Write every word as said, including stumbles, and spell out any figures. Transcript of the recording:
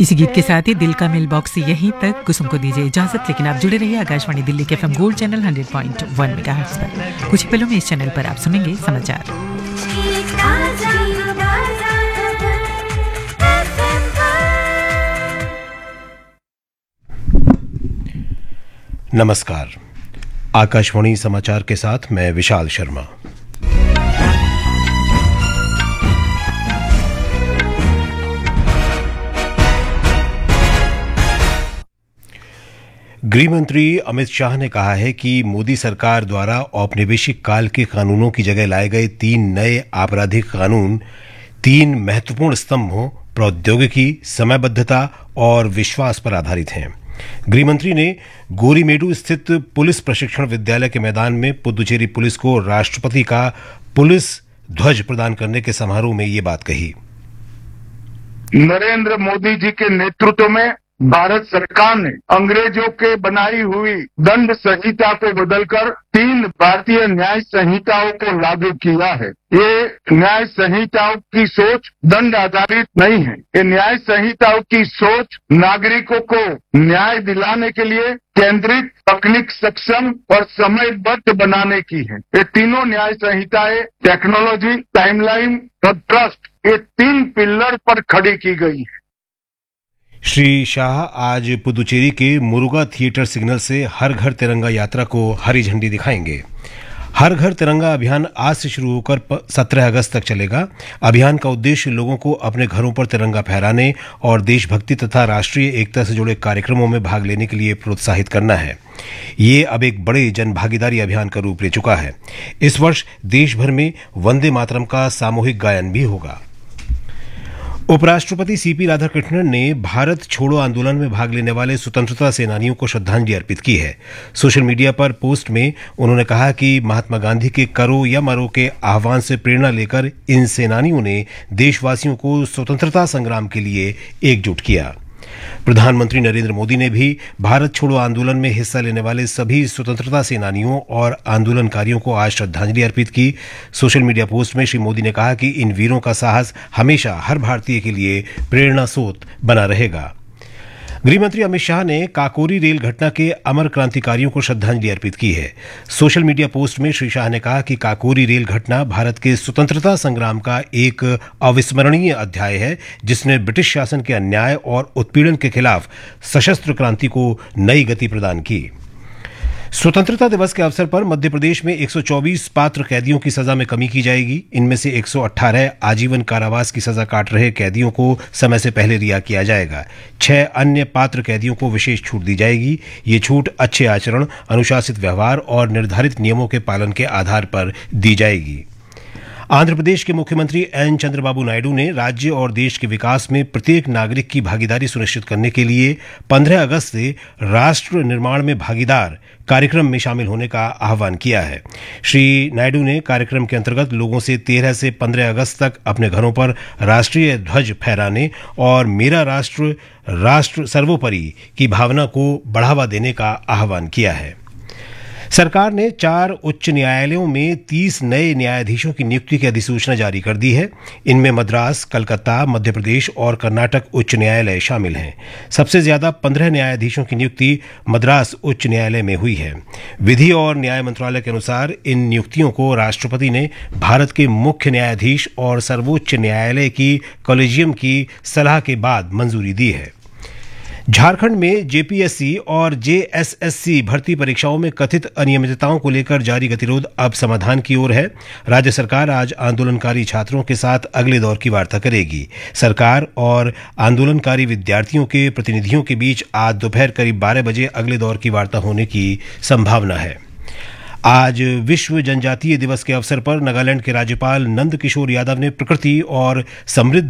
इसी गीत के साथ ही दिल का मेल बॉक्स यहीं तक कुसुम को दीजिए इजाजत, लेकिन आप जुड़े रहिए आकाशवाणी दिल्ली के एफएम गोल्ड चैनल सौ पॉइंट वन मेगाहर्ट्ज पर। कुछ ही पलों में इस चैनल पर आप सुनेंगे समाचार। नमस्कार, आकाशवाणी समाचार के साथ मैं विशाल शर्मा। गृह मंत्री अमित शाह ने कहा है कि मोदी सरकार द्वारा औपनिवेशिक काल के कानूनों की जगह लाए गए तीन नए आपराधिक कानून तीन महत्वपूर्ण स्तंभों प्रौद्योगिकी, समयबद्धता और विश्वास पर आधारित हैं। गृह मंत्री ने गोरीमेडू स्थित पुलिस प्रशिक्षण विद्यालय के मैदान में पुदुचेरी पुलिस को राष्ट्रपति का पुलिस ध्वज प्रदान करने के समारोह में ये बात कही। नरेंद्र मोदी जी के नेतृत्व में भारत सरकार ने अंग्रेजों के बनाई हुई दंड संहिता को बदलकर तीन भारतीय न्याय संहिताओं को लागू किया है। ये न्याय संहिताओं की सोच दंड आधारित नहीं है। ये न्याय संहिताओं की सोच नागरिकों को न्याय दिलाने के लिए केंद्रित, तकनीक सक्षम और समयबद्ध बनाने की है। ये तीनों न्याय संहिताएं टेक्नोलॉजी, टाइमलाइन और ट्रस्ट, ये तीन पिलर पर खड़ी की गई है। श्री शाह आज पुदुचेरी के मुरुगा थिएटर सिग्नल से हर घर तिरंगा यात्रा को हरी झंडी दिखाएंगे। हर घर तिरंगा अभियान आज से शुरू होकर सत्रह अगस्त तक चलेगा। अभियान का उद्देश्य लोगों को अपने घरों पर तिरंगा फहराने और देशभक्ति तथा राष्ट्रीय एकता से जुड़े कार्यक्रमों में भाग लेने के लिए प्रोत्साहित करना है। ये अब एक बड़े जन भागीदारी अभियान का रूप ले चुका है। इस वर्ष देश भर में वंदे मातरम का सामूहिक गायन भी होगा। उपराष्ट्रपति सीपी राधाकृष्णन ने भारत छोड़ो आंदोलन में भाग लेने वाले स्वतंत्रता सेनानियों को श्रद्धांजलि अर्पित की है। सोशल मीडिया पर पोस्ट में उन्होंने कहा कि महात्मा गांधी के करो या मरो के आह्वान से प्रेरणा लेकर इन सेनानियों ने देशवासियों को स्वतंत्रता संग्राम के लिए एकजुट किया। प्रधानमंत्री नरेंद्र मोदी ने भी भारत छोड़ो आंदोलन में हिस्सा लेने वाले सभी स्वतंत्रता सेनानियों और आंदोलनकारियों को आज श्रद्धांजलि अर्पित की। सोशल मीडिया पोस्ट में श्री मोदी ने कहा कि इन वीरों का साहस हमेशा हर भारतीय के लिए प्रेरणा स्रोत बना रहेगा। गृहमंत्री अमित शाह ने काकोरी रेल घटना के अमर क्रांतिकारियों को श्रद्धांजलि अर्पित की है। सोशल मीडिया पोस्ट में श्री शाह ने कहा कि काकोरी रेल घटना भारत के स्वतंत्रता संग्राम का एक अविस्मरणीय अध्याय है, जिसने ब्रिटिश शासन के अन्याय और उत्पीड़न के खिलाफ सशस्त्र क्रांति को नई गति प्रदान की। स्वतंत्रता दिवस के अवसर पर मध्य प्रदेश में एक सौ चौबीस पात्र कैदियों की सजा में कमी की जाएगी। इनमें से एक सौ अठारह आजीवन कारावास की सजा काट रहे कैदियों को समय से पहले रिहा किया जाएगा। छह अन्य पात्र कैदियों को विशेष छूट दी जाएगी। ये छूट अच्छे आचरण, अनुशासित व्यवहार और निर्धारित नियमों के पालन के आधार पर दी जाएगी। आंध्र प्रदेश के मुख्यमंत्री एन चंद्रबाबू नायडू ने राज्य और देश के विकास में प्रत्येक नागरिक की भागीदारी सुनिश्चित करने के लिए पंद्रह अगस्त से राष्ट्र निर्माण में भागीदार कार्यक्रम में शामिल होने का आह्वान किया है। श्री नायडू ने कार्यक्रम के अंतर्गत लोगों से तेरह से पंद्रह अगस्त तक अपने घरों पर राष्ट्रीय ध्वज फहराने और मेरा राष्ट्र राष्ट्र सर्वोपरि की भावना को बढ़ावा देने का आह्वान किया है। सरकार ने चार उच्च न्यायालयों में तीस नए न्यायाधीशों की नियुक्ति की अधिसूचना जारी कर दी है। इनमें मद्रास, कलकत्ता, मध्य प्रदेश और कर्नाटक उच्च न्यायालय शामिल हैं। सबसे ज्यादा पंद्रह न्यायाधीशों की नियुक्ति मद्रास उच्च न्यायालय में हुई है। विधि और न्याय मंत्रालय के अनुसार इन नियुक्तियों को राष्ट्रपति ने भारत के मुख्य न्यायाधीश और सर्वोच्च न्यायालय की कॉलेजियम की सलाह के बाद मंजूरी दी है। झारखंड में जेपीएससी और जेएसएससी भर्ती परीक्षाओं में कथित अनियमितताओं को लेकर जारी गतिरोध अब समाधान की ओर है। राज्य सरकार आज आंदोलनकारी छात्रों के साथ अगले दौर की वार्ता करेगी। सरकार और आंदोलनकारी विद्यार्थियों के प्रतिनिधियों के बीच आज दोपहर करीब बारह बजे अगले दौर की वार्ता होने की संभावना है। आज विश्व जनजातीय दिवस के अवसर पर नागालैंड के राज्यपाल नंद किशोर यादव ने प्रकृति और समृद्ध